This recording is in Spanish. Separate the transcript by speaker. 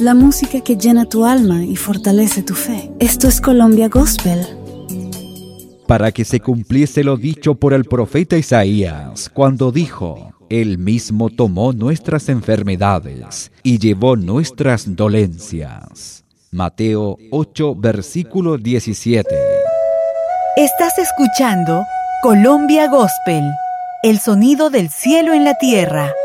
Speaker 1: la música que llena tu alma y fortalece tu fe. Esto es Colombia Gospel.
Speaker 2: Para que se cumpliese lo dicho por el profeta Isaías, cuando dijo: Él mismo tomó nuestras enfermedades y llevó nuestras dolencias. Mateo 8, versículo 17.
Speaker 3: Estás escuchando Colombia Gospel, el sonido del cielo en la tierra.